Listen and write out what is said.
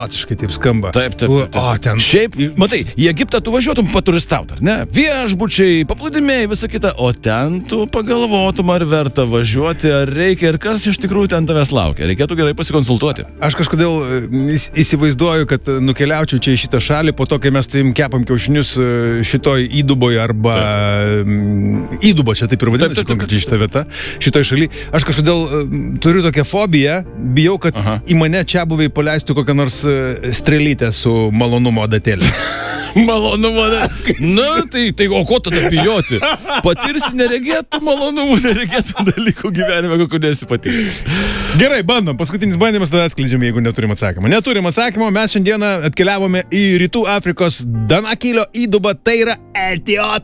Atiškai taip skamba. Taip. O, ten. Šiaip, matai, į Egiptą tu važiuotum paturistauti, ar ne? Viešbučiai, paplūdimiai, visa kita, o ten tu pagalvotum, ar verta važiuoti, ar reikia, ir kas iš tikrųjų ten tavęs laukia. Reikėtų gerai pasikonsultuoti. Aš kažkodėl įsivaizduoju, kad nukeliaučiau čia į šitą šalį, po to, kai mes tai kepam kiaušinius šitoj įduboje arba įdubo, čia taip ir vadinasi konkrečiai šitą vietą, šitoj šaly. Aš kažkodėl turiu tokią fobiją, bijau, kad į mane čia buvai paleistų kokią nors strėlytę su malonumo adatėlė. Malonumo adatėlė. Na, tai o ko tada bijoti? Patirsi neregėtų malonumų, neregėtų dalykų gyvenime, kokių nesi patyręs. Gerai, bandom. Paskutinis bandymas, tada atskleidžiame, jeigu neturim atsakymą. Neturim atsakymo, mes šiandieną atkeliavome į Rytų Afrikos Danakilio įdubą, tai yra Etiopija.